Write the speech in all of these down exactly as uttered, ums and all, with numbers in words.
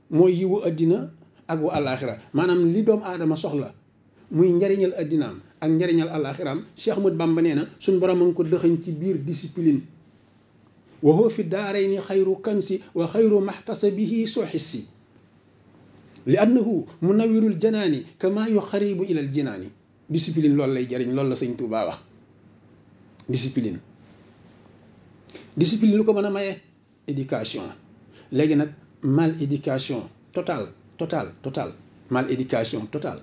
mooy yiwu addina ak wu àllaaxira maanaam li doomu aadama soxla muy njariñal addinaam ak njariñal àllaaxiraam Cheikh Ahmad Bamba nee na suñ borom a ngi ko dëxañ ci biir discipline wa huwa fi daarayni xayru kansi wa xayru maxtasabihi soo xissi li annahu munawirul janaani kama yuxaribu ilal jinaani discipline loolu lay jariñ loolu la sëñ Tuubaa wax discipline discipline lu ko mën a maye éducation léegi nag mal éducation total total total mal éducation total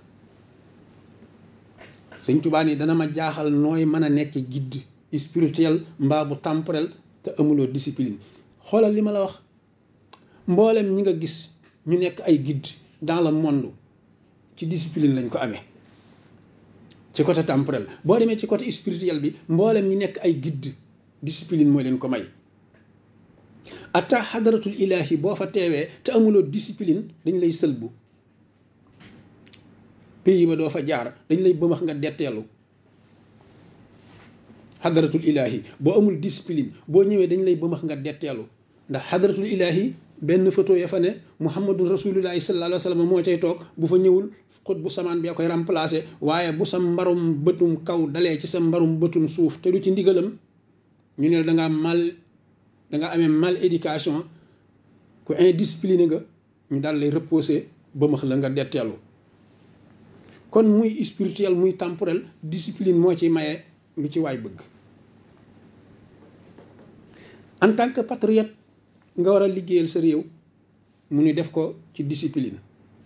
sëñ Tuubaa ni dana ma jaaxal nooy mën a nekk guide spirituel mbaa bu temporel te amuloo discipline xoolal li ma la wax mboolem ñi nga gis ñu nekk ay guide dans le monde ci discipline lañ ko amee ci côté temporel boo demee ci côté spirituel bi mboolem ñi nekk ay guide discipline mooy leen ko may atta xadaratul ilahi boo fa teewee te amuloo discipline dañ lay sëlbu pays ba doo fa jaar dañ lay bëmax nga detteelu xadaratul ilahi boo amul discipline boo ñëwee dañ lay bëmax nga detteelu ndax xadaratul ilahi benn photo ya fa ne muhammadun rasulullahi sallallahu alayhi wa sallam moo cay toog bu fa ñëwul xut bu samaan bee koy remplacé waaye bu sa mbarum bëtum kaw dalee ci sa mbarum bëtum suuf te du ci ndigalam ñu ne da ngaa mal da nga amee mal éducation ku indiscipliné nga ñu daal lay reposer bëmax la nga detteelu kon muy spirituel muy temporel discipline moo ci maye lu ci waay bëgg en tant que patriote nga war a liggéeyal sa réew mu ni def ko ci discipline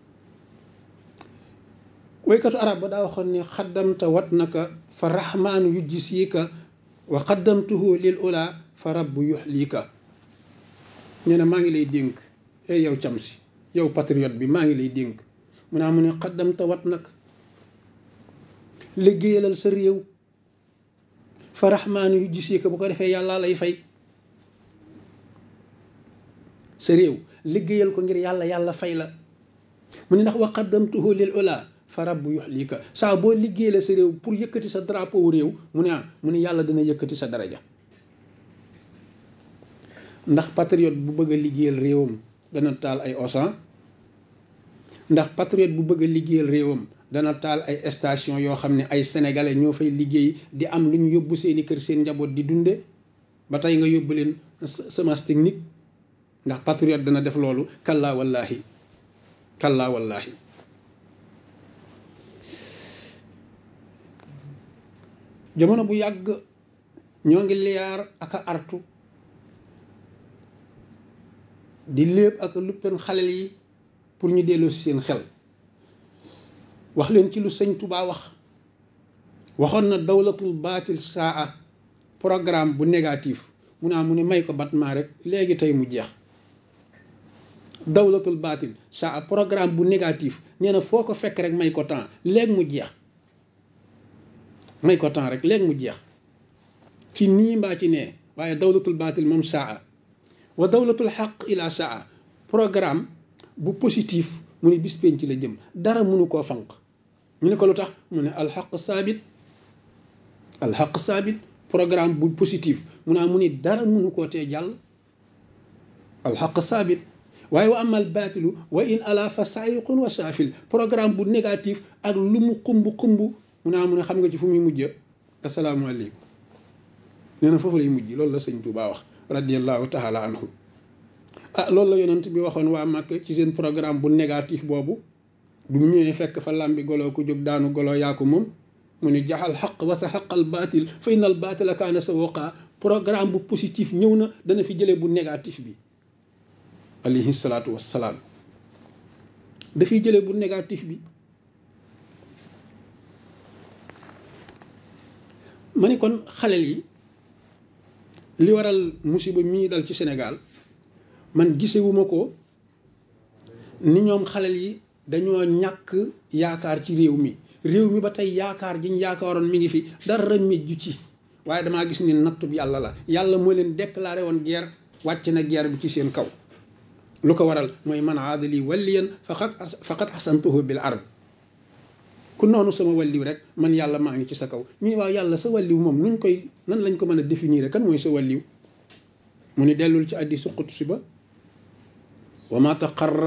waykatu arab ba daa waxoon ni xaddamta wat naka fa rahmaanu yujjisiika wa xaddamtuhu lil ula fa rabbu yuxliika nee na maa ngi lay dénk ey yow cam si yow patriote bi maa ngi lay dénk mu naa mu ne xaddamta wat naka liggéeyalal sa réew fa rahmaanu yujjisiika bu ko defee yàlla lay fay sa réew liggéeyal ko ngir yàlla yàlla fay la mu ne ndax wa qaddamtuhu lil ula fa rabbu yuxlika saa boo liggéeyale sa réew pour yëkkati sa drapeau réew mu ne ah mu ne yàlla dina yëkkati sa daraja ndax patriote bu bëgg a liggéeyal réewam dana taal ay osan ndax patriote bu bëgg a liggéeyal réewam dana taal ay station yoo xam ne ay sénégalais ñoo fay liggéey di am lu ñu yóbbu seeni kër seen njaboot di dunde ba tey nga yóbbu leen semence technique ndax patriote dana def loolu kallaa wallaahi kallaa wallaahi jamono bu yàgg ñoo ngi liyaar ak a artu di léeb ak luppen xalel yi pour ñu delloo si seen xel wax leen ci lu sëñ Tuubaa wax waxoon na dawlatul baatil saa programme bu négatif mu naa mu ne may ko batmaa rek léegi tey mu jeex dawlatul baatil saa programme bu négatif nee na foo ko fekk rek may ko temps léegi mu jeex may ko temps rek léegi mu jeex ci nii mbaa ci nee waaye dawlatul baatil moom saa wa dawlatul xaq ila saa programme bu positif mu ne bis penc la jëm dara mënu koo fanq ñu ne ko lu tax mu ne alxaq saabit alxaq saabit programme bu positif mu naa mu ni dara mënu koo tee jàll alxaq saabit waaye wa amal baatilu wa in ala fa saayiqun wa saafil programme bu négatif ak lu mu xumb xumb mu naa mu ne xam nga ci fu muy mujj asalaamaaleykum nee na foofu lay mujj loolu la sëñ Tuubaa wax radiallahu taala anhu ah loolu la yonent bi waxoon waa Màkk ci seen programme bu négatif boobu bu mu ñëwee fekk fa làmbi golo ku jóg daanu golo yaa ko moom mu ni jaxal xaq wa sa xaqal baatil fa innal baatila kaana sa woqaa programme bu positif ñëw na dana fi jëlee bu négatif bi alayhi salaatu wassalaam dafiy jëlee bu négatif bi ma ni kon xalel yi li waral musiba mii dal ci Sénégal man gisewuma ko ni ñoom xalel yi dañoo ñàkk yaakaar ci réew mi réew mi ba tey yaakaar jiñ yaakaaroon mi ngi fi dara mejju ci waaye damaa gis ni nattub yàlla la yàlla moo leen déclaré woon guerre wàcc na guerre bi ci seen kaw lu ko waral mooy man aadali waliyan faqad faqad xasantuhu bil ard ku noonu sama walliw rek man yàlla maa ngi ci sa kaw ñu ne waaw yàlla sa walliw moom nuñ koy nan lañ ko mën a définir kan mooy sa walliw mu ni dellul ci addi su qudsi ba wa ma taqarraba